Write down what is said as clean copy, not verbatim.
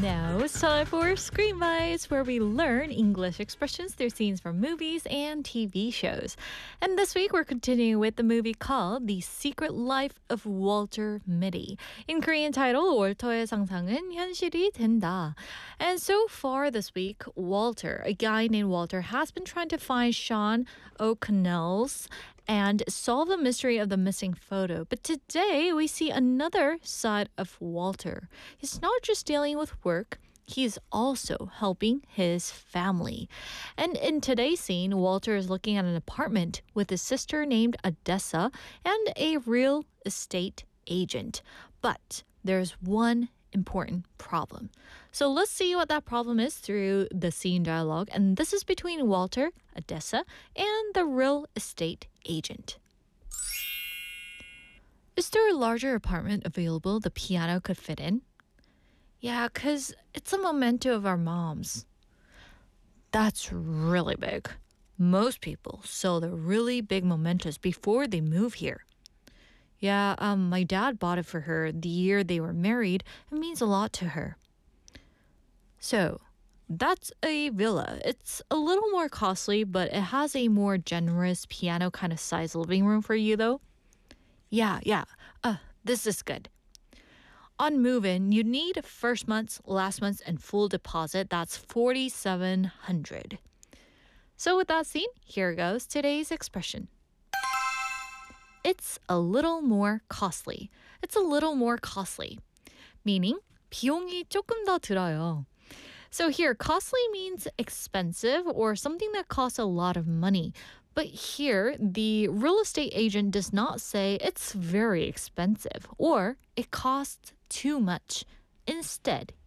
Now it's time for Screen Bites, where we learn English expressions through scenes from movies and TV shows. And this week we're continuing with the movie called The Secret Life of Walter Mitty. In Korean title, 월터의 상상은 현실이 된다. And so far this week, Walter, a guy named Walter, has been trying to find Sean O'Connell's and solve the mystery of the missing photo. But today we see another side of Walter. He's not just dealing with work, he's also helping his family. And in today's scene, Walter is looking at an apartment with his sister named Odessa and a real estate agent. But there's one important problem. So let's see what that problem is through the scene dialogue. And this is between Walter, Odessa, and the real estate agent. Is there a larger apartment available the piano could fit in? Yeah, 'cause it's a memento of our moms. That's really big. Most people sell their really big mementos before they move here. Yeah, my dad bought it for her the year they were married. It means a lot to her. So, that's a villa. It's a little more costly, but it has a more generous piano kind of size living room for you, though. Yeah. This is good. On move-in, you need first month's, last month's, and full deposit. That's $4,700. So with that scene, here goes today's expression. It's a little more costly. It's a little more costly. Meaning, 비용이 조금 더 들어요. So here, costly means expensive or something that costs a lot of money. But here, the real estate agent does not say it's very expensive or it costs too much. Instead,